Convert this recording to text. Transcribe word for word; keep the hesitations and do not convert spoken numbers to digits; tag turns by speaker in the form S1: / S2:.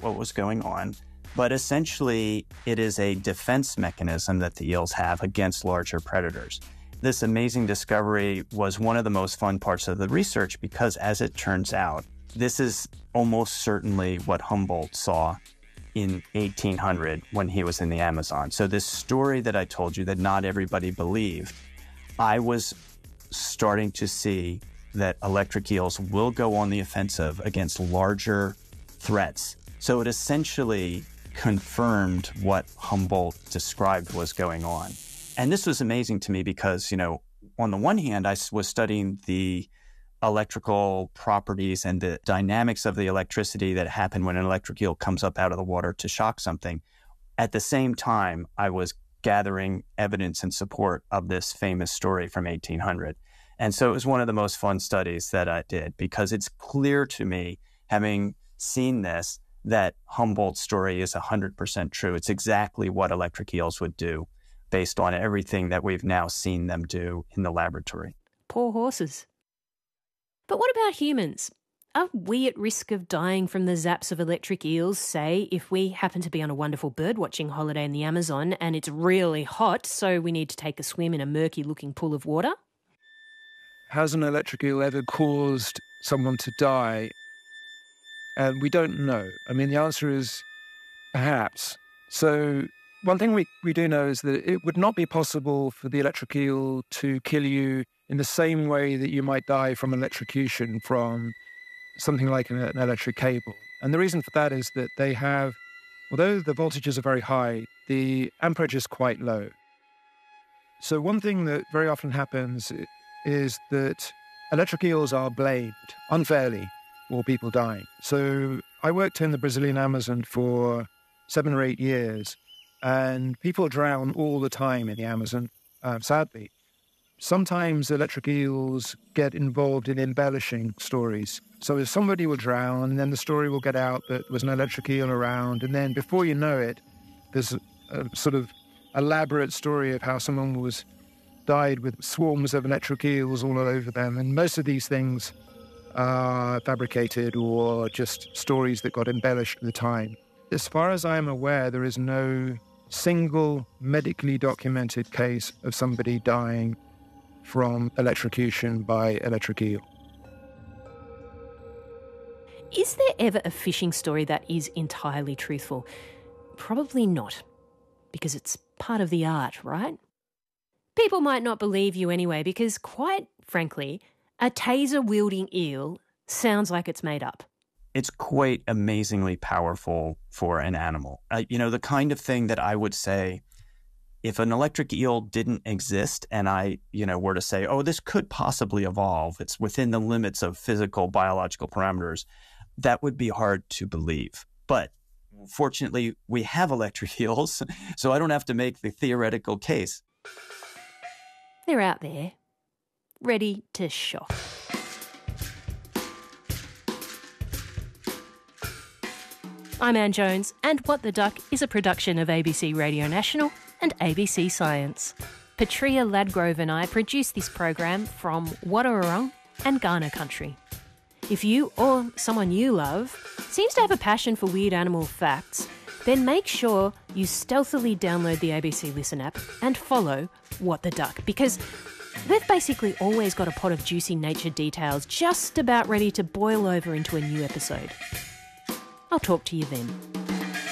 S1: what was going on. But essentially, it is a defense mechanism that the eels have against larger predators. This amazing discovery was one of the most fun parts of the research because, as it turns out, this is almost certainly what Humboldt saw in eighteen hundred when he was in the Amazon. So this story that I told you that not everybody believed, I was starting to see that electric eels will go on the offensive against larger threats. So it essentially confirmed what Humboldt described was going on. And this was amazing to me because, you know, on the one hand, I was studying the electrical properties and the dynamics of the electricity that happen when an electric eel comes up out of the water to shock something. At the same time, I was gathering evidence in support of this famous story from eighteen hundred. And so it was one of the most fun studies that I did because it's clear to me, having seen this, that Humboldt's story is one hundred percent true. It's exactly what electric eels would do based on everything that we've now seen them do in the laboratory.
S2: Poor horses. But what about humans? Are we at risk of dying from the zaps of electric eels, say, if we happen to be on a wonderful birdwatching holiday in the Amazon and it's really hot, so we need to take a swim in a murky-looking pool of water?
S3: Has an electric eel ever caused someone to die? And we don't know. I mean, the answer is perhaps. So one thing we, we do know is that it would not be possible for the electric eel to kill you in the same way that you might die from electrocution from something like an, an electric cable. And the reason for that is that they have, although the voltages are very high, the amperage is quite low. So one thing that very often happens is that electric eels are blamed unfairly for people dying. So I worked in the Brazilian Amazon for seven or eight years, and people drown all the time in the Amazon, uh, sadly. Sometimes electric eels get involved in embellishing stories. So if somebody will drown, and then the story will get out that there was an electric eel around, and then before you know it, there's a, a sort of elaborate story of how someone was died with swarms of electric eels all over them. And most of these things are fabricated or just stories that got embellished at the time. As far as I'm aware, there is no single medically documented case of somebody dying from electrocution by electric eel.
S2: Is there ever a fishing story that is entirely truthful? Probably not, because it's part of the art, right? People might not believe you anyway, because quite frankly, a taser-wielding eel sounds like it's made up.
S1: It's quite amazingly powerful for an animal. Uh, you know, the kind of thing that I would say, if an electric eel didn't exist and I, you know, were to say, oh, this could possibly evolve, it's within the limits of physical, biological parameters, that would be hard to believe. But fortunately, we have electric eels, so I don't have to make the theoretical case.
S2: They're out there, ready to shock. I'm Anne Jones, and What the Duck is a production of A B C Radio National and A B C Science. Patria Ladgrove and I produce this program from Wadawurrung and Kaurna country. If you or someone you love seems to have a passion for weird animal facts, then make sure you stealthily download the A B C Listen app and follow What the Duck, because we've basically always got a pot of juicy nature details just about ready to boil over into a new episode. I'll talk to you then.